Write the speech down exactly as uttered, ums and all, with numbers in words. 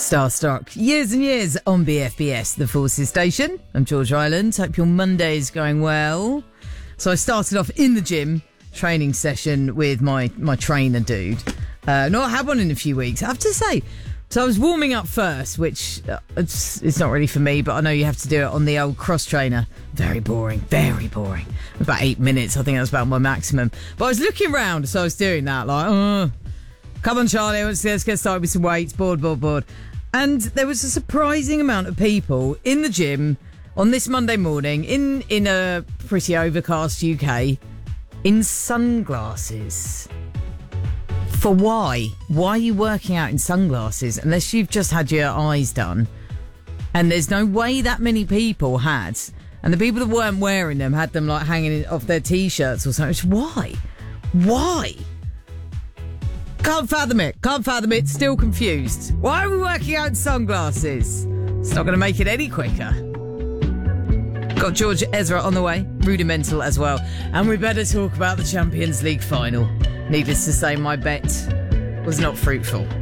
Starstruck, years and years on B F B S, the Forces Station. I'm George Ryland. Hope your Monday is going well. So I started off in the gym, training session with my, my trainer dude. Uh, not had one in a few weeks, I have to say. So I was warming up first, which uh, it's, it's not really for me, but I know you have to do it on the old cross trainer. Very boring, very boring. About eight minutes, I think that was about my maximum. But I was looking around, so I was doing that, like, oh, come on, Charlie, let's, let's get started with some weights, board, board, board. And there was a surprising amount of people in the gym on this Monday morning in, in a pretty overcast U K in sunglasses. For why? Why are you working out in sunglasses unless you've just had your eyes done? And there's no way that many people had. And the people that weren't wearing them had them like hanging off their T-shirts or something. Why? Why? Can't fathom it. Can't fathom it. Still confused. Why are we working out in sunglasses? It's not going to make it any quicker. Got George Ezra on the way. Rudimental as well. And we better talk about the Champions League final. Needless to say, my bet was not fruitful.